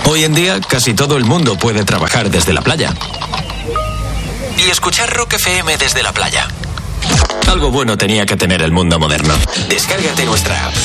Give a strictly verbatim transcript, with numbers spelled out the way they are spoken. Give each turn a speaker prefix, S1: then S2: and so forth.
S1: Hoy en día, casi todo el mundo puede trabajar desde la playa. Y escuchar Rock F M desde la playa. Algo bueno tenía que tener el mundo moderno. Descárgate nuestra app.